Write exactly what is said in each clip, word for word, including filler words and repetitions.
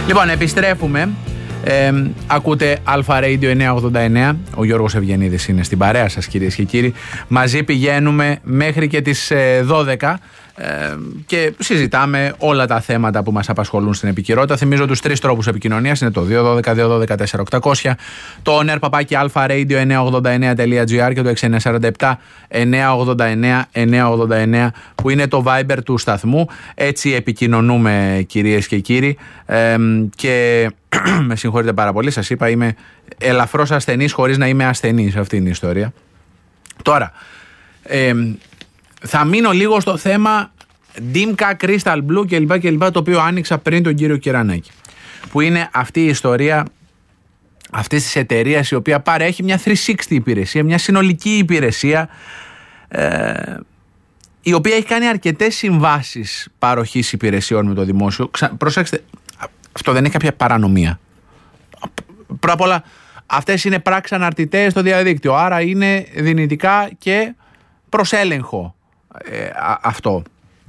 Λοιπόν, επιστρέφουμε. Ε, ακούτε Αλφα Radio εννιακόσια ογδόντα εννέα. Ο Γιώργος Ευγενίδης είναι στην παρέα σας, κυρίες και κύριοι. Μαζί πηγαίνουμε μέχρι και τις ε, δώδεκα ε, και συζητάμε όλα τα θέματα που μας απασχολούν στην επικαιρότητα. Θυμίζω τους τρεις τρόπους επικοινωνίας. Είναι το δύο ένα δύο δύο ένα δύο τέσσερα οκτακόσια, το on air παπάκι alfaradio εννιακόσια ογδόντα εννέα τελεία τζι άρ και το έξι εννιά τέσσερα επτά εννιακόσια ογδόντα εννέα εννιακόσια ογδόντα εννέα που είναι το Viber του σταθμού. Έτσι επικοινωνούμε, κυρίες και κύριοι. Ε, και με συγχωρείτε πάρα πολύ, σας είπα, είμαι ελαφρώς ασθενής χωρίς να είμαι ασθενής. Αυτή είναι η ιστορία. Τώρα, ε, θα μείνω λίγο στο θέμα Ντίμκα, Crystal Blue κλπ, κλπ, το οποίο άνοιξα πριν τον κύριο Κυρανάκη. Που είναι αυτή η ιστορία αυτής της εταιρείας, η οποία παρέχει μια τριακόσια εξήντα υπηρεσία, μια συνολική υπηρεσία, ε, η οποία έχει κάνει αρκετές συμβάσεις παροχής υπηρεσιών με το δημόσιο. Ξα, προσέξτε, αυτό δεν είναι κάποια παρανομία. Πρώτα απ' όλα, αυτές είναι πράξεις αναρτητές στο διαδίκτυο, άρα είναι δυνητικά και προς έλεγχο ε, α, αυτό.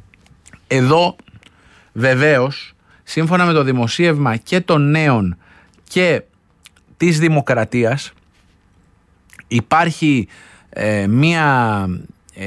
Εδώ βεβαίως, σύμφωνα με το δημοσίευμα και των Νέων και της Δημοκρατίας, υπάρχει ε, μία ε,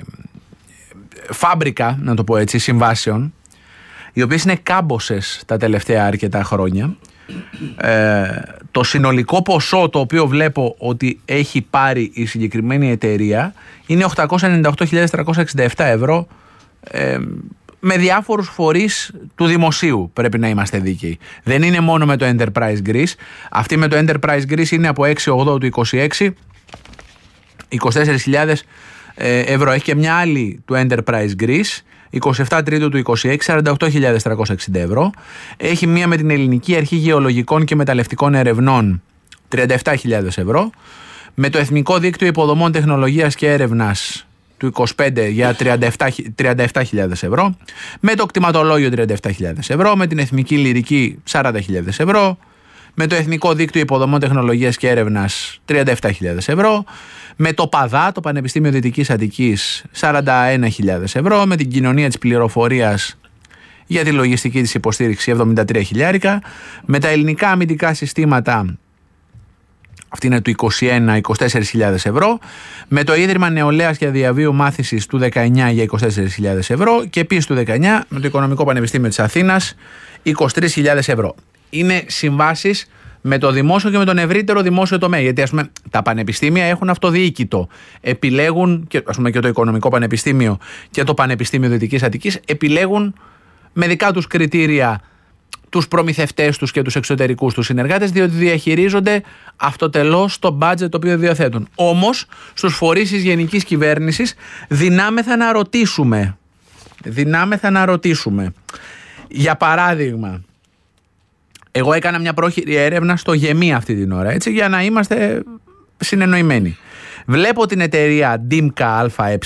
φάμπρικα, να το πω έτσι, συμβάσεων, οι οποίες είναι κάμποσες τα τελευταία αρκετά χρόνια. Ε, το συνολικό ποσό το οποίο βλέπω ότι έχει πάρει η συγκεκριμένη εταιρεία είναι οκτακόσια ενενήντα οκτώ χιλιάδες τριακόσια εξήντα επτά ευρώ, ε, με διάφορους φορείς του δημοσίου, πρέπει να είμαστε δίκαιοι. Δεν είναι μόνο με το Enterprise Greece. Αυτή με το Enterprise Greece είναι από έξι ογδόντα του είκοσι έξι, είκοσι τέσσερις χιλιάδες ευρώ. Έχει και μια άλλη του Enterprise Greece, είκοσι επτά Τρίτου του είκοσι έξι, σαράντα οκτώ χιλιάδες τριακόσια εξήντα ευρώ. Έχει μία με την Ελληνική Αρχή Γεωλογικών και Μεταλλευτικών Ερευνών, τριάντα επτά χιλιάδες ευρώ. Με το Εθνικό Δίκτυο Υποδομών Τεχνολογίας και Έρευνας του είκοσι πέντε για τριάντα επτά χιλιάδες ευρώ. Με το Κτηματολόγιο τριάντα επτά χιλιάδες ευρώ. Με την Εθνική Λυρική σαράντα χιλιάδες ευρώ. Με το Εθνικό Δίκτυο Υποδομών Τεχνολογίας και Έρευνας τριάντα επτά χιλιάδες ευρώ. Με το ΠΑΔΑ, το Πανεπιστήμιο Δυτικής Αττικής, σαράντα ένα χιλιάδες ευρώ. Με την Κοινωνία της Πληροφορίας για τη λογιστική της υποστήριξη εβδομήντα τρία χιλιάρικα. Με τα Ελληνικά Αμυντικά Συστήματα, αυτή είναι του είκοσι ένα, είκοσι τέσσερις χιλιάδες ευρώ. Με το Ίδρυμα Νεολαίας και Διαβίου Μάθησης του δεκαεννιά για είκοσι τέσσερις χιλιάδες ευρώ. Και επίσης του δεκαεννιά με το Οικονομικό Πανεπιστήμιο της Αθήνας, είκοσι τρεις χιλιάδες ευρώ. Είναι συμβάσεις με το δημόσιο και με τον ευρύτερο δημόσιο τομέα. Γιατί, ας πούμε, τα πανεπιστήμια έχουν αυτοδιοίκητο. Επιλέγουν, και, ας πούμε, και το Οικονομικό Πανεπιστήμιο και το Πανεπιστήμιο Δυτικής Αττικής επιλέγουν με δικά τους κριτήρια τους προμηθευτές τους και τους εξωτερικούς τους συνεργάτες, διότι διαχειρίζονται αυτοτελώς το budget το οποίο διαθέτουν. Όμως, στους φορείς της γενικής κυβέρνησης δυνάμεθα να ρωτήσουμε. Δυνάμεθα να ρωτήσουμε. Για παράδειγμα, εγώ έκανα μια πρόχειρη έρευνα στο Γεμί αυτή την ώρα, έτσι, για να είμαστε συνεννοημένοι. Βλέπω την εταιρεία Ντίμκα ΑΕ,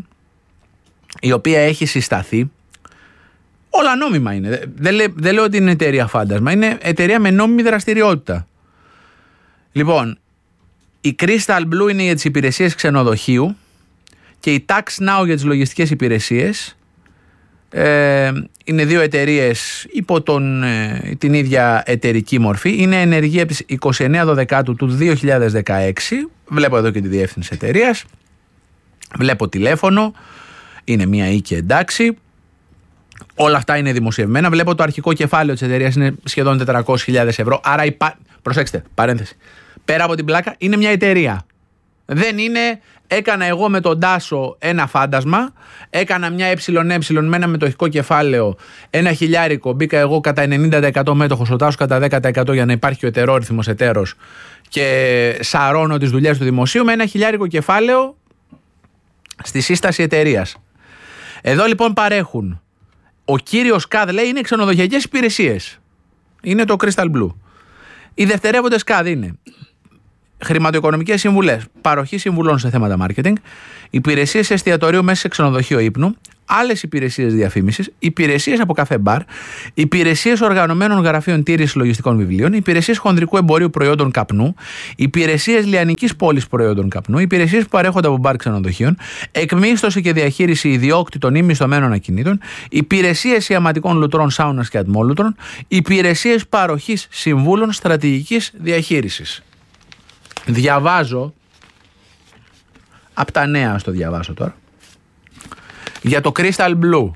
η οποία έχει συσταθεί. Όλα νόμιμα είναι. Δεν, λέ, δεν λέω ότι είναι εταιρεία φάντασμα. Είναι εταιρεία με νόμιμη δραστηριότητα. Λοιπόν, η Crystal Blue είναι για τις υπηρεσίες ξενοδοχείου και η Tax Now για τις λογιστικές υπηρεσίες. Ε, είναι δύο εταιρείες υπό τον, ε, την ίδια εταιρική μορφή. Είναι ενεργή από τις είκοσι εννέα Δεκάτου του δύο χιλιάδες δεκαέξι. Βλέπω εδώ και τη διεύθυνση εταιρείας. Βλέπω τηλέφωνο. Είναι μια οίκη, εντάξει. Όλα αυτά είναι δημοσιευμένα. Βλέπω το αρχικό κεφάλαιο της εταιρείας είναι σχεδόν τετρακόσιες χιλιάδες ευρώ. Άρα, υπά... προσέξτε, παρένθεση. Πέρα από την πλάκα, είναι μια εταιρεία. Δεν είναι, έκανα εγώ με τον Τάσο ένα φάντασμα, έκανα μια ΕΕ με ένα μετοχικό κεφάλαιο, ένα χιλιάρικο, μπήκα εγώ κατά ενενήντα τοις εκατό μέτοχος, ο Τάσος κατά δέκα τοις εκατό για να υπάρχει ο ετερόρυθμος εταίρος και σαρώνω τις δουλειές του δημοσίου με ένα χιλιάρικο κεφάλαιο στη σύσταση εταιρείας. Εδώ λοιπόν παρέχουν. Ο κύριος ΚΑΔ λέει είναι ξενοδοχειακές υπηρεσίες. Είναι το Crystal Blue. Οι δευτερεύοντες ΚΑΔ είναι χρηματοοικονομικές συμβουλές, παροχή συμβουλών σε θέματα marketing, υπηρεσίες εστιατορίου μέσα σε ξενοδοχείο ύπνου, άλλες υπηρεσίες διαφήμισης, υπηρεσίες από καφέ μπαρ, υπηρεσίες οργανωμένων γραφείων τήρησης λογιστικών βιβλίων, υπηρεσίες χονδρικού εμπορίου προϊόντων καπνού, υπηρεσίες λιανικής πώλησης προϊόντων καπνού, υπηρεσίες που παρέχονται από μπαρ ξενοδοχείων, εκμίσθωση και διαχείριση ιδιόκτητων ή μισθωμένων ακινήτων, υπηρεσίες ιαματικών λουτρών, σάουνας και ατμόλουτρων, υπηρεσίες παροχής συμβούλων στρατηγικής διαχείρισης. Διαβάζω απ' τα νέα, στο διαβάσω τώρα, για το Crystal Blue.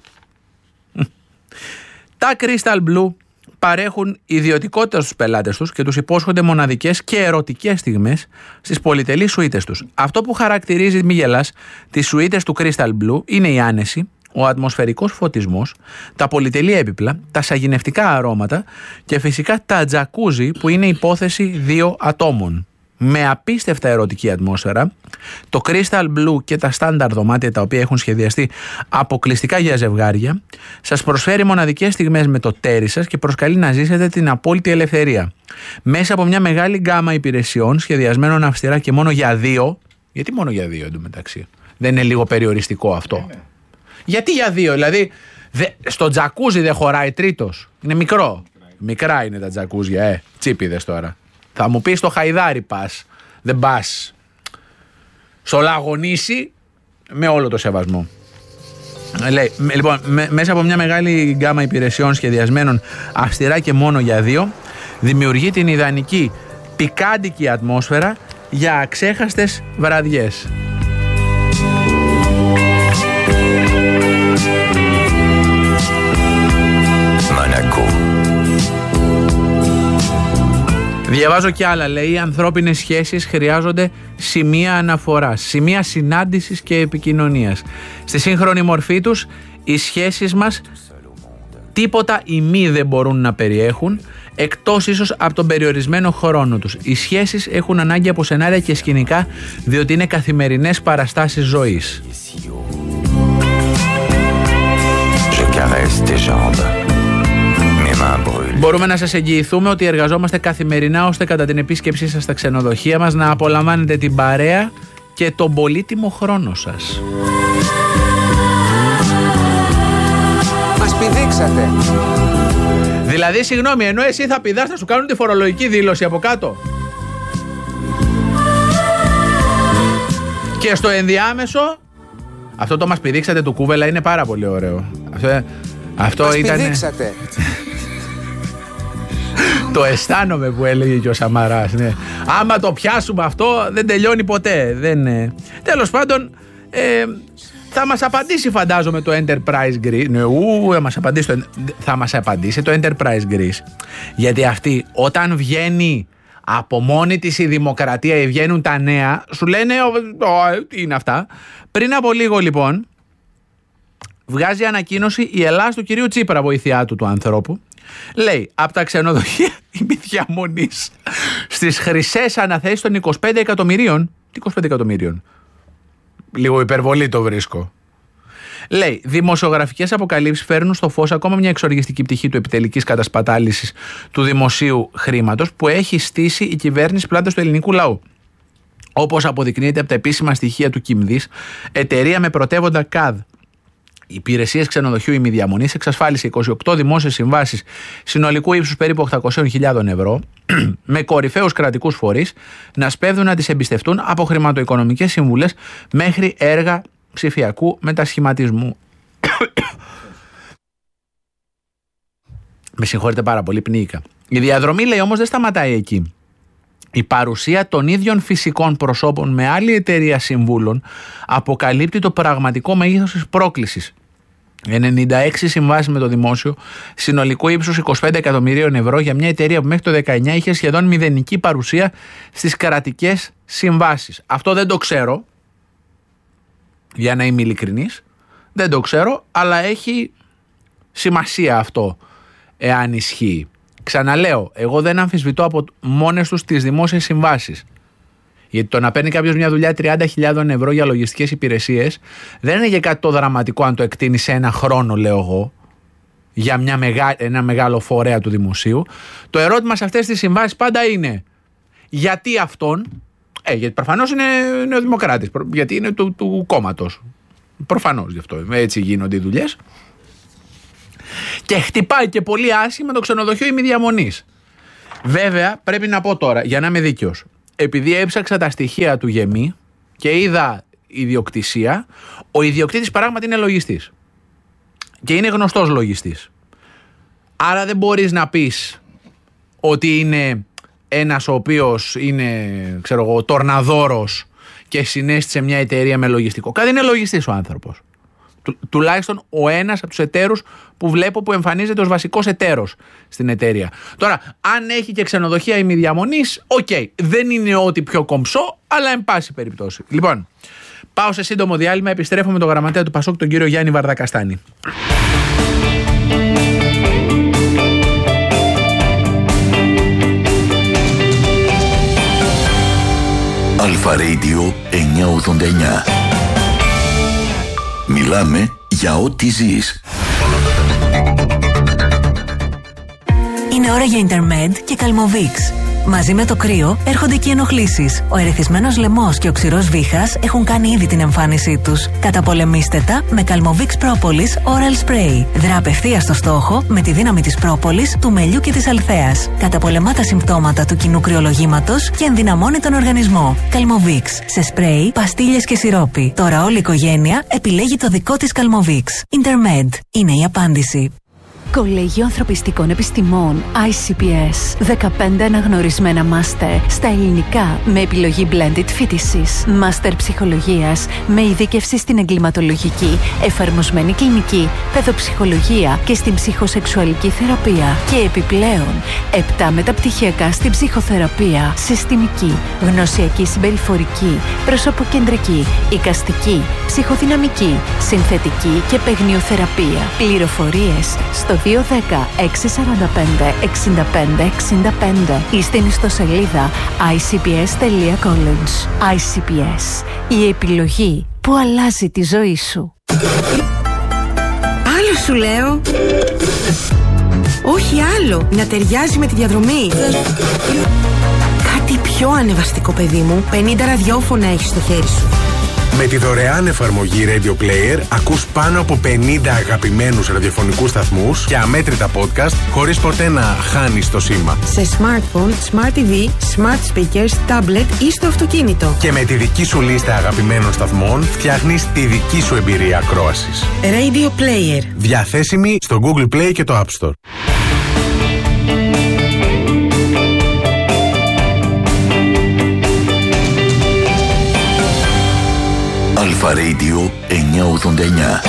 Τα Crystal Blue παρέχουν ιδιωτικότητα στους πελάτες τους και τους υπόσχονται μοναδικές και ερωτικές στιγμές στις πολυτελείς σουίτες τους. Αυτό που χαρακτηρίζει, μη γελάς, τις σουίτες του Crystal Blue είναι η άνεση, ο ατμοσφαιρικός φωτισμός, τα πολυτελή έπιπλα, τα σαγηνευτικά αρώματα και φυσικά τα τζακούζι που είναι υπόθεση δύο ατόμων. Με απίστευτα ερωτική ατμόσφαιρα, το Crystal Blue και τα στάνταρ δωμάτια τα οποία έχουν σχεδιαστεί αποκλειστικά για ζευγάρια, σας προσφέρει μοναδικές στιγμές με το τέρι σας και προσκαλεί να ζήσετε την απόλυτη ελευθερία. Μέσα από μια μεγάλη γκάμα υπηρεσιών σχεδιασμένων αυστηρά και μόνο για δύο. Γιατί μόνο για δύο εντωμεταξύ? Δεν είναι λίγο περιοριστικό αυτό? Είναι. Γιατί για δύο? Δηλαδή δε, στο τζακούζι δεν χωράει τρίτος? Είναι μικρό. Μικρά είναι τα τζακούζια, ε. Τσίπιδες τώρα. Θα μου πεις στο Χαϊδάρι πας, δεν πας. Στο Λαγονήσι, με όλο το σεβασμό. Λέει, λοιπόν, με, μέσα από μια μεγάλη γκάμα υπηρεσιών σχεδιασμένων αυστηρά και μόνο για δύο, δημιουργεί την ιδανική πικάντικη ατμόσφαιρα για αξέχαστες βραδιές. Διαβάζω κι άλλα, λέει, οι ανθρώπινες σχέσεις χρειάζονται σημεία αναφοράς, σημεία συνάντησης και επικοινωνίας. Στη σύγχρονη μορφή τους, οι σχέσεις μας τίποτα ημί δεν μπορούν να περιέχουν, εκτός ίσως από τον περιορισμένο χρόνο τους. Οι σχέσεις έχουν ανάγκη από σενάρια και σκηνικά, διότι είναι καθημερινές παραστάσεις ζωής. Μπορούμε να σας εγγυηθούμε ότι εργαζόμαστε καθημερινά ώστε κατά την επίσκεψή σας στα ξενοδοχεία μας να απολαμβάνετε την παρέα και τον πολύτιμο χρόνο σας. Μας πηδήξατε. Δηλαδή, συγγνώμη, ενώ εσύ θα πηδάς, θα σου κάνουν τη φορολογική δήλωση από κάτω. Και στο ενδιάμεσο, αυτό το μας πηδήξατε του Κούβελα είναι πάρα πολύ ωραίο. Αυτό, αυτό μας ήταν... πηδήξατε. Το αισθάνομαι που έλεγε και ο Σαμαράς, ναι. Άμα το πιάσουμε αυτό δεν τελειώνει ποτέ. Δεν, ε. Τέλος πάντων, ε, θα μας απαντήσει φαντάζομαι το Enterprise Greece. Ναι, ου, θα μας απαντήσει το, θα μας απαντήσει το Enterprise Greece. Γιατί αυτή όταν βγαίνει από μόνη της η δημοκρατία ή βγαίνουν τα νέα, σου λένε τι είναι αυτά. Πριν από λίγο λοιπόν βγάζει ανακοίνωση η Ελλάδα του κυρίου Τσίπρα, βοηθειά του του ανθρώπου. Λέει, από τα ξενοδοχεία ημιδιαμονής στις χρυσές αναθέσεις των είκοσι πέντε εκατομμυρίων. Τι είκοσι πέντε εκατομμυρίων? Λίγο υπερβολή το βρίσκω. Λέει, δημοσιογραφικές αποκαλύψεις φέρνουν στο φως ακόμα μια εξοργιστική πτυχή του επιτελικής κατασπατάλησης του δημοσίου χρήματος που έχει στήσει η κυβέρνηση πλάτος του ελληνικού λαού. Όπως αποδεικνύεται από τα επίσημα στοιχεία του Κιμδής, εταιρεία με πρωτεύοντα ΚΑΔ υπηρεσίες ξενοδοχείου ημιδιαμονής εξασφάλισε είκοσι οκτώ δημόσιες συμβάσεις συνολικού ύψους περίπου οκτακόσιες χιλιάδες ευρώ με κορυφαίους κρατικούς φορείς να σπέβδουν να τις εμπιστευτούν από χρηματοοικονομικές συμβουλές μέχρι έργα ψηφιακού μετασχηματισμού. Με συγχωρείτε πάρα πολύ, πνίηκα. Η διαδρομή, λέει, όμως δεν σταματάει εκεί. Η παρουσία των ίδιων φυσικών προσώπων με άλλη εταιρεία συμβούλων αποκαλύπτει το πραγματικό μέγεθος της πρόκλησης. ενενήντα έξι συμβάσεις με το δημόσιο, συνολικό ύψος είκοσι πέντε εκατομμυρίων ευρώ για μια εταιρεία που μέχρι το δεκαεννιά είχε σχεδόν μηδενική παρουσία στις κρατικές συμβάσεις. Αυτό δεν το ξέρω, για να είμαι ειλικρινής, δεν το ξέρω, αλλά έχει σημασία αυτό εάν ισχύει. Ξαναλέω, εγώ δεν αμφισβητώ από μόνες τους τις δημόσιες συμβάσεις. Γιατί το να παίρνει κάποιος μια δουλειά τριάντα χιλιάδες ευρώ για λογιστικές υπηρεσίες δεν είναι για κάτι το δραματικό αν το εκτείνει σε ένα χρόνο, λέω εγώ, για μια μεγά, ένα μεγάλο φορέα του δημοσίου. Το ερώτημα σε αυτές τις συμβάσεις πάντα είναι γιατί αυτόν Ε, γιατί προφανώς είναι νεοδημοκράτης, γιατί είναι του, του κόμματος. Προφανώς γι' αυτό. Έτσι γίνονται οι δουλειές. Και χτυπάει και πολύ άσχημα το ξενοδοχείο ημιδιαμονής. Βέβαια, πρέπει να πω τώρα, για να είμαι δίκαιος, επειδή έψαξα τα στοιχεία του Γεμή και είδα ιδιοκτησία, ο ιδιοκτήτης πράγματι είναι λογιστής. Και είναι γνωστός λογιστής. Άρα δεν μπορείς να πεις ότι είναι ένας ο οποίος είναι, ξέρω εγώ, τορναδόρος και συνέστησε μια εταιρεία με λογιστικό. Κάτι είναι λογιστής ο άνθρωπος. Του, τουλάχιστον ο ένας από τους εταίρους που βλέπω που εμφανίζεται ως βασικός εταίρος στην εταιρεία. Τώρα, αν έχει και ξενοδοχεία ημιδιαμονής, οκ, okay, δεν είναι ό,τι πιο κομψό, αλλά εν πάση περιπτώσει. Λοιπόν, πάω σε σύντομο διάλειμμα, επιστρέφω με τον γραμματέα του Πασόκ, τον κύριο Γιάννη Βαρδακαστάνη. Αλφα Radio εννιακόσια ογδόντα εννιά. Μιλάμε για ό,τι ζεις. Είναι ώρα για Intermed και Calmovix. Μαζί με το κρύο έρχονται και οι ενοχλήσεις. Ο ερεθισμένος λαιμός και ο ξηρός βήχας έχουν κάνει ήδη την εμφάνισή τους. Καταπολεμήστε τα με Calmovix Propolis Oral Spray. Δρά απευθείας στο στόχο με τη δύναμη της πρόπολης, του μελιού και της αλθέας. Καταπολεμά τα συμπτώματα του κοινού κρυολογήματος και ενδυναμώνει τον οργανισμό. Calmovix σε σπρέι, παστίλες και σιρόπι. Τώρα όλη η οικογένεια επιλέγει το δικό της Calmovix. Intermed είναι η απάντηση. Κολέγιο Ανθρωπιστικών Επιστημών άι σι πι ες. δεκαπέντε αναγνωρισμένα μάστερ στα ελληνικά με επιλογή blended φοιτησης. Μάστερ ψυχολογίας με ειδίκευση στην εγκληματολογική, εφαρμοσμένη κλινική, παιδοψυχολογία και στην ψυχοσεξουαλική θεραπεία. Και επιπλέον, επτά μεταπτυχιακά στην ψυχοθεραπεία, συστημική, γνωσιακή συμπεριφορική, προσωποκεντρική, εικαστική, ψυχοδυναμική, συνθετική και παιγνιοθεραπεία. Πληροφορίες στο δύο ένα μηδέν έξι τέσσερα πέντε έξι πέντε έξι πέντε ή στην ιστοσελίδα άι σι πι ες τελεία college. άι σι πι ες, η επιλογή που αλλάζει τη ζωή σου. Άλλο σου λέω. Όχι άλλο, να ταιριάζει με τη διαδρομή. Κάτι πιο ανεβαστικό, παιδί μου. πενήντα ραδιόφωνα έχεις στο χέρι σου. Με τη δωρεάν εφαρμογή Radio Player ακούς πάνω από πενήντα αγαπημένους ραδιοφωνικούς σταθμούς και αμέτρητα podcast χωρίς ποτέ να χάνεις το σήμα. Σε smartphone, smart τι βι, smart speakers, tablet ή στο αυτοκίνητο. Και με τη δική σου λίστα αγαπημένων σταθμών φτιάχνεις τη δική σου εμπειρία ακρόασης. Radio Player. Διαθέσιμη στο Google Play και το App Store. Αλφα Radio εννιακόσια ογδόντα εννιά.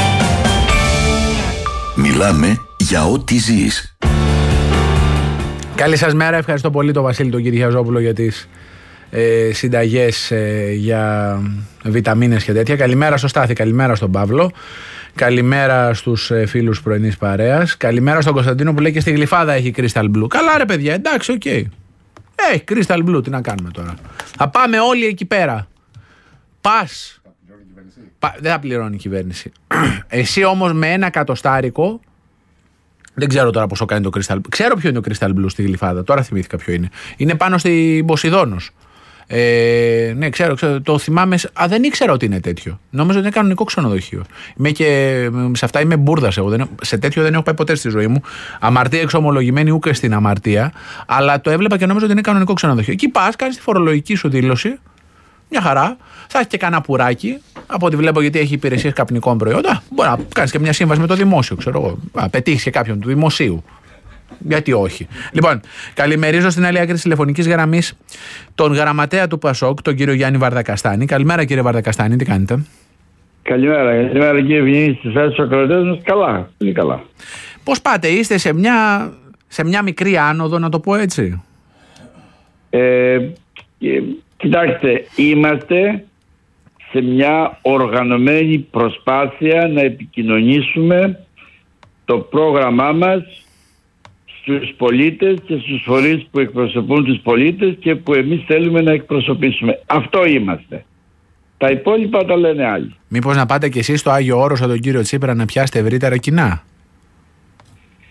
Μιλάμε για ό,τι ζεις. Καλή σας μέρα, ευχαριστώ πολύ τον Βασίλη τον Κυριαζόπουλο για τις ε, συνταγές ε, για βιταμίνες και τέτοια. Καλημέρα στο Στάθη, καλημέρα στον Παύλο. Καλημέρα στους ε, φίλους πρωινής παρέας. Καλημέρα στον Κωνσταντίνο που λέει και στη Γλυφάδα έχει Crystal Blue. Καλά ρε παιδιά, εντάξει, οκ. Okay. Έχει Crystal Blue, τι να κάνουμε τώρα. Θα πάμε όλοι εκεί πέρα. Πας. Πα, δεν θα πληρώνει η κυβέρνηση. Εσύ όμως με ένα κατοστάρικο, δεν ξέρω τώρα πόσο κάνει το Crystal Blue. Ξέρω ποιο είναι το Crystal Blue στη Γλυφάδα, τώρα θυμήθηκα ποιο είναι. Είναι πάνω στην Ποσειδώνος. Ε, ναι, ξέρω, ξέρω, το θυμάμαι. Α, δεν ήξερα ότι είναι τέτοιο. Νόμιζα ότι είναι κανονικό ξενοδοχείο. Είμαι και, σε αυτά είμαι μπουρδας εγώ. Δεν, σε τέτοιο δεν έχω πάει ποτέ στη ζωή μου. Αμαρτία εξομολογημένη ούτε στην αμαρτία. Αλλά το έβλεπα και νόμιζα ότι είναι κανονικό ξενοδοχείο. Εκεί πας, κάνεις τη φορολογική σου δήλωση. Μια χαρά. Θα έχει και κανένα πουράκι. Από ό,τι βλέπω, γιατί έχει υπηρεσίες καπνικών προϊόντα. Μπορεί να κάνεις και μια σύμβαση με το δημόσιο, ξέρω εγώ. Να πετύχεις και κάποιον του δημοσίου. Γιατί όχι. Λοιπόν, καλημερίζω στην άλλη άκρη της τηλεφωνικής γραμμής τον γραμματέα του Πασόκ, τον κύριο Γιάννη Βαρδακαστάνη. Καλημέρα, κύριε Βαρδακαστάνη, τι κάνετε? Καλημέρα, καλημέρα κύριε Ευγενή, στις θέσεις του ακροατές μας. Καλά, πολύ καλά. Πώς πάτε, είστε σε μια, σε μια μικρή άνοδο, να το πω έτσι? Ε, ε, κοιτάξτε, είμαστε σε μια οργανωμένη προσπάθεια να επικοινωνήσουμε το πρόγραμμά μας στους πολίτες και στους φορείς που εκπροσωπούν τους πολίτες και που εμείς θέλουμε να εκπροσωπήσουμε. Αυτό είμαστε. Τα υπόλοιπα τα λένε άλλοι. Μήπως να πάτε κι εσείς στο Άγιο Όρος από τον κύριο Τσίπρα να πιάσετε ευρύτερα κοινά?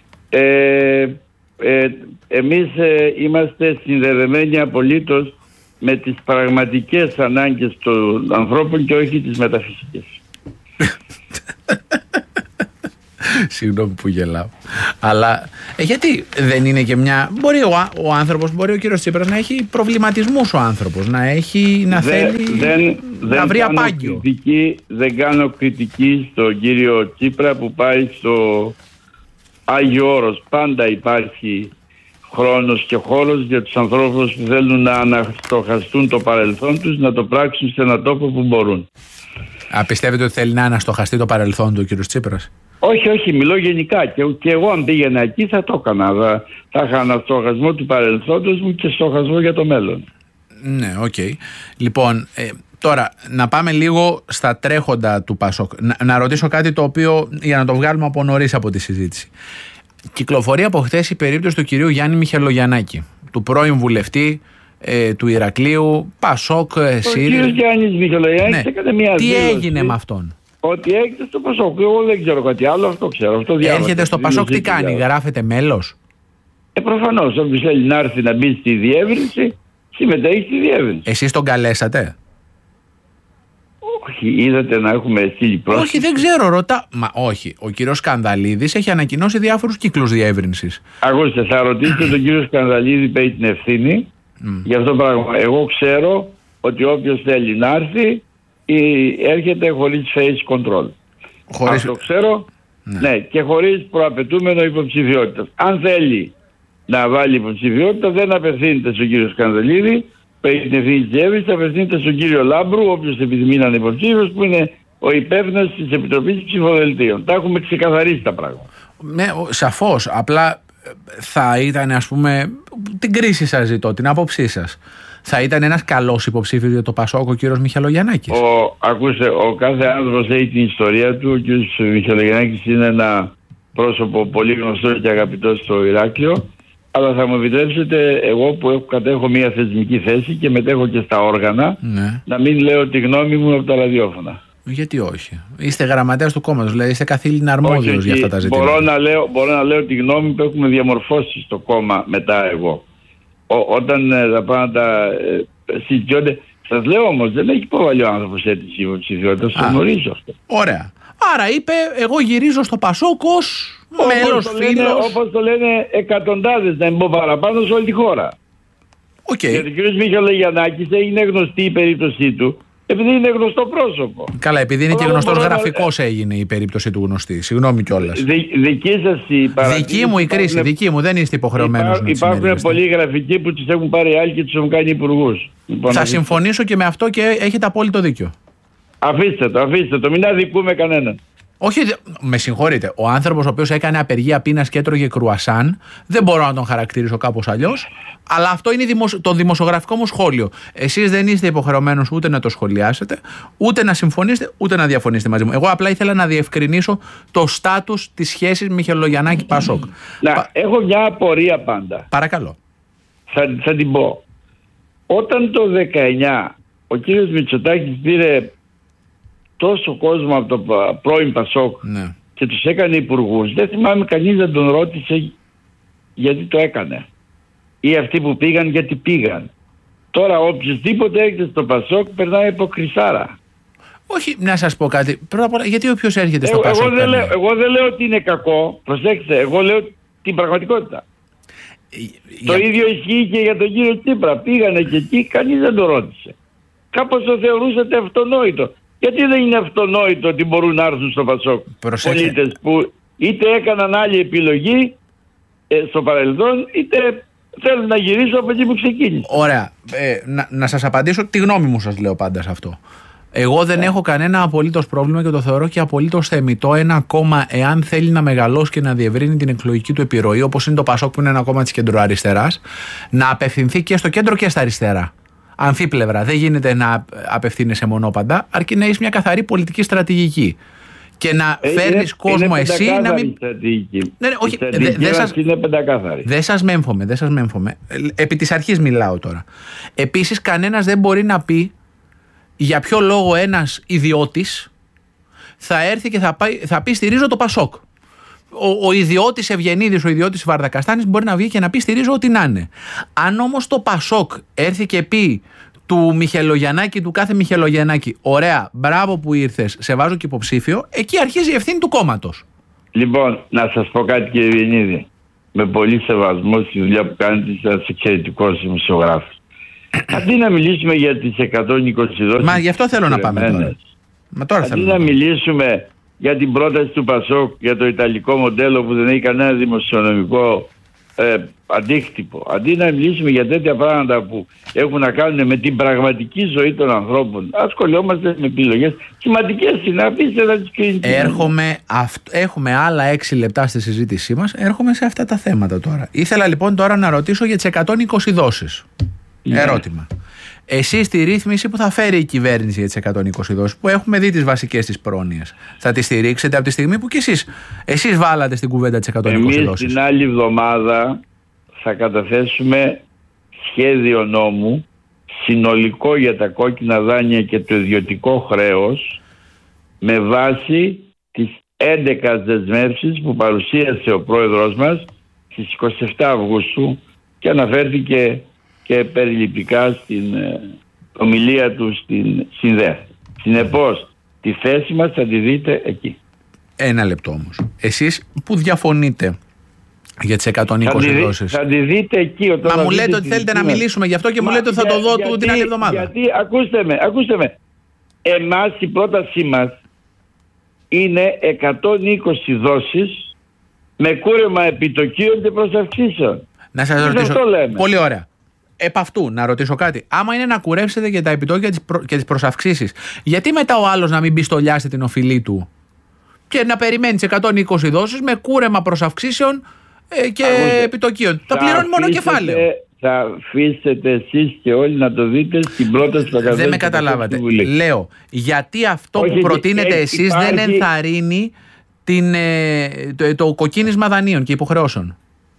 Ε, ε, εμείς ε, είμαστε συνδεδεμένοι απολύτως με τις πραγματικές ανάγκες των ανθρώπων και όχι τις μεταφυσικές. Συγγνώμη που γελάω. Αλλά ε, γιατί δεν είναι και μια. Μπορεί ο, ο άνθρωπος, μπορεί ο κύριος Τσίπρας να έχει προβληματισμούς ο άνθρωπος, να έχει, να δεν, θέλει δεν, να βρει δεν απάγγιο. Κριτική, δεν κάνω κριτική στον κύριο Τσίπρα που πάει στο Άγιο Όρος. Πάντα υπάρχει χρόνος και χώρος για τους ανθρώπους που θέλουν να αναστοχαστούν το παρελθόν τους, να το πράξουν σε έναν τόπο που μπορούν. Α, πιστεύετε ότι θέλει να αναστοχαστεί το παρελθόν του ο κύριος Τσίπρας? Όχι, όχι, μιλώ γενικά. Και, και εγώ αν πήγαινα εκεί θα το έκανα. Θα, θα είχα αναστοχασμό του παρελθόντος μου και στοχασμό για το μέλλον. Ναι, οκ. Okay. Λοιπόν, ε, τώρα να πάμε λίγο στα τρέχοντα του Πασόκ. Να, να ρωτήσω κάτι το οποίο, για να το βγάλουμε από νωρίς από τη συζήτηση. Κυκλοφορεί από χθες η περίπτωση του κυρίου Γιάννη Μιχελογιαννάκη, του πρώην βουλευτή ε, του Ηρακλείου, Πασόκ, ε, ΣΥΡΙΖΑ. Ο κύριος Γιάννης Μιχελογιαννάκης ναι. έκανε μια Τι δήλωση. έγινε με αυτόν? Ότι έρχεται στο Πασόκ. Εγώ δεν ξέρω κάτι άλλο, αυτό ξέρω. Αυτό έρχεται στο Πασόκ, τι κάνει, διάβασα. Γράφεται μέλος? Ε, προφανώς, όποιος θέλει να έρθει να μπει στη διεύρυνση, συμμετέχει στη διεύρυνση. Εσείς τον καλέσατε? Όχι, είδατε να έχουμε στείλει πρόσφυγες? Όχι, δεν ξέρω, ρωτά. Μα όχι, ο κύριος Σκανδαλίδης έχει ανακοινώσει διάφορους κύκλους διεύρυνσης. Ακούστε, θα ρωτήσετε τον κύριο Σκανδαλίδη που έχει την ευθύνη mm. για αυτό το πράγμα. Εγώ ξέρω ότι όποιος θέλει να έρθει έρχεται χωρίς face control. Χωρίς... Αυτό ξέρω, ναι. ναι, και χωρίς προαπαιτούμενο υποψηφιότητα. Αν θέλει να βάλει υποψηφιότητα, δεν απευθύνεται στον κύριο Σκανδαλίδη, που έχει την ευθύνη της διεύρυνσης, απευθύνεται στον κύριο Λάμπρου, ο οποίος επιθυμεί να είναι υποψήφιος, που είναι ο υπεύθυνος της Επιτροπής Ψηφοδελτίων. Τα έχουμε ξεκαθαρίσει τα πράγματα. Ναι, σαφώς. Απλά θα ήταν, ας πούμε, την κρίση σας ζητώ, την άποψή σας. Θα ήταν ένας καλός υποψήφιος για το Πασόκ ο κύριος Μιχελογιαννάκης? Ο, ακούστε, ο κάθε άνθρωπος έχει την ιστορία του. Ο κύριος Μιχελογιαννάκης είναι ένα πρόσωπο πολύ γνωστό και αγαπητό στο Ηράκλειο. Αλλά θα μου επιτρέψετε, εγώ που έχω, κατέχω μια θεσμική θέση και μετέχω και στα όργανα, ναι. να μην λέω τη γνώμη μου από τα ραδιόφωνα. Γιατί όχι? Είστε γραμματέας του κόμματος, δηλαδή είστε καθήλυνα αρμόδιος για αυτά τα ζητήματα. Μπορώ να, λέω, μπορώ να λέω τη γνώμη που έχουμε διαμορφώσει στο κόμμα μετά εγώ. Ό, όταν ε, θα πάνε να τα ε, συζητιόνται. Σας λέω όμως, δεν έχει υποβάλει ο άνθρωπος αίτηση υποψηφιότητας, το γνωρίζω αυτό. Ωραία. Άρα είπε, εγώ γυρίζω στο Πασόκ ως μέλος, φίλος. Όπως το λένε εκατοντάδες, να μην πω παραπάνω, σε όλη τη χώρα. Okay. Γιατί ο κ. Μιχελογιαννάκης έγινε γνωστή η περίπτωσή του, επειδή είναι γνωστό πρόσωπο. Καλά, επειδή είναι και γνωστός γραφικός να... έγινε η περίπτωση του γνωστή. Συγγνώμη κιόλας. Δι, δική σας η παρατήρηση. Δική μου η κρίση, υπάρχουν... δική μου, δεν είστε υποχρεωμένος υπά... να Υπάρχουν πολλοί γραφικοί που τους έχουν πάρει άλλοι και τους έχουν κάνει υπουργούς. Λοιπόν, θα συμφωνήσω και με αυτό και έχετε απόλυτο δίκιο. Αφήστε το, αφήστε το, μην αδικούμε κανέναν. Όχι, με συγχωρείτε. Ο άνθρωπος ο οποίος έκανε απεργία πείνας και έτρωγε κρουασάν, δεν μπορώ να τον χαρακτηρίσω κάπως αλλιώς, αλλά αυτό είναι το δημοσιογραφικό μου σχόλιο. Εσείς δεν είστε υποχρεωμένος ούτε να το σχολιάσετε, ούτε να συμφωνήσετε, ούτε να διαφωνήσετε μαζί μου. Εγώ απλά ήθελα να διευκρινίσω το στάτους της σχέσης Μιχελογιαννάκη-Πασόκ. Να, Πα... έχω μια απορία πάντα. Παρακαλώ. Θα, θα την πω. Όταν το δεκαεννιά ο κύριος Μητσοτάκης πήρε τόσο κόσμο από το πρώην Πασόκ, ναι, και τους έκανε υπουργούς, δεν θυμάμαι κανείς να τον ρώτησε γιατί το έκανε. Ή αυτοί που πήγαν γιατί πήγαν. Τώρα οποιοσδήποτε έρχεται στο Πασόκ περνάει από κρυσάρα. Όχι, να σας πω κάτι. Πρώτα απ' όλα, γιατί όποιος έρχεται στο εγώ, Πασόκ. Εγώ δεν, λέω, εγώ δεν λέω ότι είναι κακό. Προσέξτε, εγώ λέω την πραγματικότητα. Για... Το ίδιο ισχύει και για τον κύριο Τσίπρα. Πήγανε και εκεί, κανείς δεν το ρώτησε. Κάπως το θεωρούσατε αυτονόητο. Γιατί δεν είναι αυτονόητο ότι μπορούν να έρθουν στο Πασόκ πολίτες που είτε έκαναν άλλη επιλογή ε, στο παρελθόν, είτε θέλουν να γυρίσουν από εκεί που ξεκίνησε. Ωραία. Ε, να, να σας απαντήσω τη γνώμη μου, σας λέω πάντα σε αυτό. Εγώ δεν yeah. έχω κανένα απολύτως πρόβλημα και το θεωρώ και απολύτως θεμιτό ένα κόμμα, εάν θέλει να μεγαλώσει και να διευρύνει την εκλογική του επιρροή, όπως είναι το Πασόκ που είναι ένα κόμμα της κεντροαριστεράς, να απευθυνθεί και στο κέντρο και στα αριστερά. Αμφίπλευρα. Δεν γίνεται να απευθύνεσαι μονόπαντα, αρκεί να έχει μια καθαρή πολιτική στρατηγική. Και να ε, φέρνεις κόσμο είναι εσύ να μην. Ναι, ναι, όχι, δεν δε σας... είναι πεντακάθαρη. Δεν σας μέμφωμαι, δεν σας μέμφωμαι. Επί της αρχής μιλάω τώρα. Επίσης, κανένας δεν μπορεί να πει για ποιο λόγο ένας ιδιώτης θα έρθει και θα, πάει, θα πει στηρίζω το Πασόκ. Ο, ο ιδιώτης Ευγενίδης, ο ιδιώτης Βαρδακαστάνης μπορεί να βγει και να πει στηρίζω ό,τι να είναι. Αν όμως το Πασόκ έρθει και πει του Μιχελογιαννάκη, του κάθε Μιχελογιαννάκη. Ωραία, μπράβο που ήρθες, σε βάζω και υποψήφιο. Εκεί αρχίζει η ευθύνη του κόμματος. Λοιπόν, να σας πω κάτι, κύριε Βιεννίδη. Με πολύ σεβασμό στη δουλειά που κάνετε, είστε εξαιρετικός δημοσιογράφος. Αντί να μιλήσουμε για τις εκατόν είκοσι δόσεις. Μα γι' αυτό θέλω να πάμε τώρα. Μα τώρα Αντί θέλω να να μιλήσουμε για την πρόταση του Πασόκ για το ιταλικό μοντέλο που δεν έχει κανένα δημοσιονομικό ε, αντίκτυπο. Αντί να μιλήσουμε για τέτοια πράγματα που έχουν να κάνουν με την πραγματική ζωή των ανθρώπων, ασχολιόμαστε με επιλογές σημαντικές. Συναπίστε να τις κρίνετε. Έρχομαι, αυ- έχουμε άλλα έξι λεπτά στη συζήτησή μας. Έρχομαι σε αυτά τα θέματα τώρα. Ήθελα λοιπόν τώρα να ρωτήσω για τις εκατόν είκοσι δόσεις. Ναι. Ερώτημα. Εσείς τη ρύθμιση που θα φέρει η κυβέρνηση για τις εκατόν είκοσι δόσεις, που έχουμε δει τις βασικές της πρόνοιες, θα τη στηρίξετε από τη στιγμή που κι εσείς, εσείς βάλατε στην κουβέντα τις εκατόν είκοσι Εμείς δόσεις? την άλλη εβδομάδα θα καταθέσουμε σχέδιο νόμου συνολικό για τα κόκκινα δάνεια και το ιδιωτικό χρέος με βάση τις έντεκα δεσμεύσεις που παρουσίασε ο πρόεδρος μας στις είκοσι επτά Αυγούστου και αναφέρθηκε και περιληπτικά στην ε, ομιλία του στην ΣΥΝΔΕΦ. Συνεπώς, τη θέση μας θα τη δείτε εκεί. Ένα λεπτό όμως. Εσείς που διαφωνείτε για τις εκατόν είκοσι θα τη, δόσεις? Θα τη δείτε εκεί. Όταν Μα μου δείτε λέτε ότι την θέλετε να κείμενο. μιλήσουμε γι' αυτό και Μα μου λέτε ότι θα για- το δω γιατί, την άλλη εβδομάδα. Γιατί, ακούστε με, ακούστε με. Εμάς η πρότασή μας είναι εκατόν είκοσι δόσεις με κούρεμα επιτοκίων και προσαυξήσεων. Να σας Εμείς ρωτήσω. αυτό λέμε. Πολύ ωραία. Επ' αυτού να ρωτήσω κάτι. Άμα είναι να κουρέψετε για τα επιτόκια και τις προ- και τις προσαυξήσεις, γιατί μετά ο άλλος να μην πιστολιάσει την οφειλή του και να περιμένει τις εκατόν είκοσι δόσεις με κούρεμα προσαυξήσεων ε, και Ακούστε, επιτοκίων? Τα θα πληρώνει μόνο αφήσετε- κεφάλαιο. Θα αφήσετε εσείς και όλοι να το δείτε στην πρόταση που θα καταθέσετε Δεν με στο καταλάβατε. Βουλή. Λέω, γιατί αυτό Όχι, που προτείνετε έχει- εσείς δεν υπάρχει- ενθαρρύνει την, ε, το, το κοκκίνισμα δανείων και υποχρεώσεων?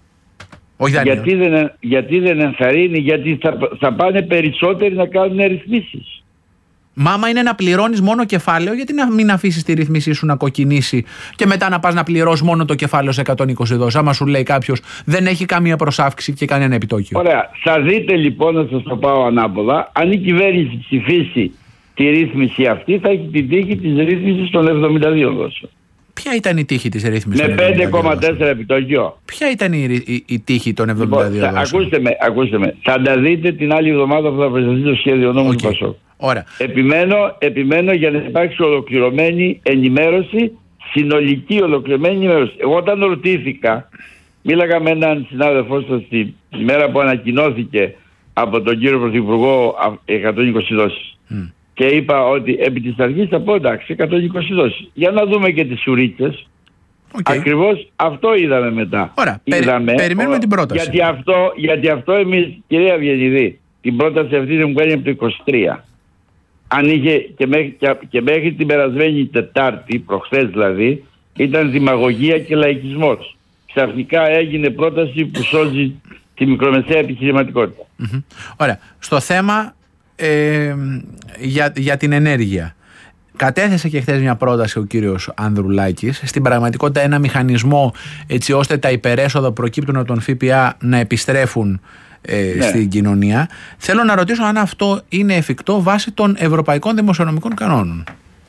Όχι δανείων. Γιατί δεν, γιατί δεν ενθαρρύνει, γιατί θα, θα πάνε περισσότεροι να κάνουν ρυθμίσεις. Μάμα είναι να πληρώνεις μόνο κεφάλαιο, γιατί να μην αφήσεις τη ρύθμισή σου να κοκκινήσει και μετά να πας να πληρώσεις μόνο το κεφάλαιο σε εκατόν είκοσι δόσεις? Άμα σου λέει κάποιος δεν έχει καμία προσάυξη και κανένα επιτόκιο. Ωραία. Θα δείτε λοιπόν, να σας το πάω ανάποδα, αν η κυβέρνηση ψηφίσει τη ρύθμιση αυτή, θα έχει την τύχη της ρύθμισης των εβδομήντα δύο δόσεων. Ποια ήταν η τύχη της ρύθμισης? Με των πέντε κόμμα εβδομήντα δύο τέσσερα επιτόκιο. Ποια ήταν η, η, η τύχη των εβδομήντα Λοιπόν, δύο θα, δόσεων? ακούστε με, ακούστε με. Θα τα δείτε την άλλη εβδομάδα που θα παρουσιαστεί το σχέδιο νόμου Οκ. του Πασόκ. Ωραία. Επιμένω, επιμένω για να υπάρξει ολοκληρωμένη ενημέρωση, συνολική ολοκληρωμένη ενημέρωση. Εγώ όταν ρωτήθηκα, μίλαγα με έναν συνάδελφό σας τη μέρα που ανακοινώθηκε από τον κύριο Πρωθυπουργό εκατόν είκοσι δόσεις. Mm. Και είπα ότι επί της αρχής θα πω εντάξει εκατόν είκοσι δόσεις. Για να δούμε και τις σουρίτσες. Okay. Ακριβώς αυτό είδαμε μετά. Ωραία. Περι- Είδαμε, περιμένουμε ο, την πρόταση. Γιατί αυτό, γιατί αυτό εμείς, κυρία Βιεννιδή, την πρόταση αυτή δεν μου κάνει από το είκοσι τρία. Αν είχε και μέχρι, και, και μέχρι την περασμένη Τετάρτη, προχθές δηλαδή, ήταν δημαγωγία και λαϊκισμός. Ξαφνικά έγινε πρόταση που σώζει τη μικρομεσαία επιχειρηματικότητα. Mm-hmm. Ωραία. Στο θέμα ε, για, για την ενέργεια. Κατέθεσε και χθες μια πρόταση ο κύριος Ανδρουλάκης, στην πραγματικότητα ένα μηχανισμό έτσι ώστε τα υπερέσοδα που προκύπτουν από τον ΦΠΑ να επιστρέφουν ε, Ναι. στην κοινωνία. Θέλω να ρωτήσω αν αυτό είναι εφικτό βάσει των ευρωπαϊκών δημοσιονομικών κανόνων.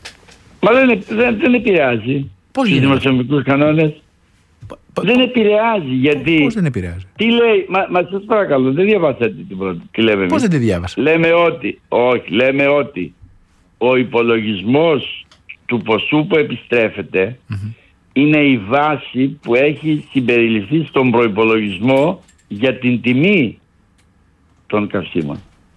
Μα δεν, δεν, δεν επηρεάζει Πώς τους γίνεται? δημοσιονομικούς κανόνες. Π- Δεν επηρεάζει γιατί... Πώς δεν επηρεάζει? Τι λέει, μα, μα σας παρακαλώ, δεν διαβάσατε την πρώτη. Τι λέμε Πώς εμείς. δεν τη διάβασα? Λέμε ότι, όχι, λέμε ότι ο υπολογισμός του ποσού που επιστρέφεται Mm-hmm. είναι η βάση που έχει συμπεριληφθεί στον προϋπολογισμό για την τιμή των καυσίμων.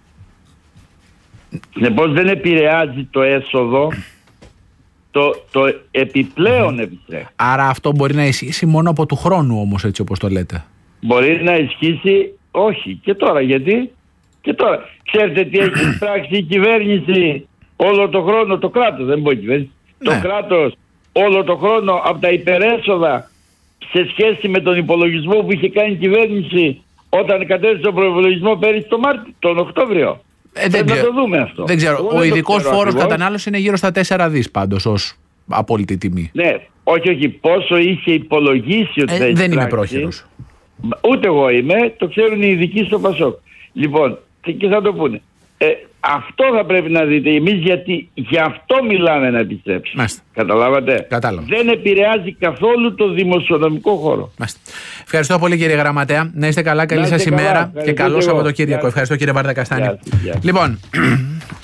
Συνεπώς δεν επηρεάζει το έσοδο, το, το επιπλέον επιστρέφει. Άρα αυτό μπορεί να ισχύσει μόνο από του χρόνου όμως, έτσι όπως το λέτε. Μπορεί να ισχύσει, όχι. Και τώρα, γιατί? Και τώρα. Ξέρετε τι έχει πράξει η κυβέρνηση όλο το χρόνο, το κράτος, δεν μπορεί η κυβέρνηση. Ναι. Το κράτος όλο το χρόνο από τα υπερέσοδα σε σχέση με τον υπολογισμό που είχε κάνει η κυβέρνηση όταν κατέθεσε τον προϋπολογισμό πέρυσι τον Μάρτιο, τον Οκτώβριο. Ε, δεν Πρέπει να ξέρω. το δούμε αυτό. Δεν ξέρω. Εγώ Ο δεν το ειδικός ξέρω φόρος ακριβώς. κατανάλωση είναι γύρω στα τέσσερα δις πάντως ως απόλυτη τιμή. Ναι, όχι, όχι. Πόσο είχε υπολογίσει ότι Ε, θα έχει δεν είμαι πράξει. πρόχειρος. Ούτε εγώ είμαι, το ξέρουν οι ειδικοί στο Πασόκ. Λοιπόν, και θα το πούνε. Ε, αυτό θα πρέπει να δείτε εμείς, γιατί γι' αυτό μιλάμε να επιστρέψουμε. Μάλιστα. Καταλάβατε. Κατάλαβα. Δεν επηρεάζει καθόλου το δημοσιονομικό χώρο. Μάλιστα. Ευχαριστώ πολύ κύριε Γραμματέα. Να είστε καλά, καλή Να είστε σας καλά. ημέρα Ευχαριστώ και καλό και εγώ. Σαββατοκύριακο. Ευχαριστώ κύριε Βαρδακαστάνη. Γεια σας, γεια σας. Λοιπόν.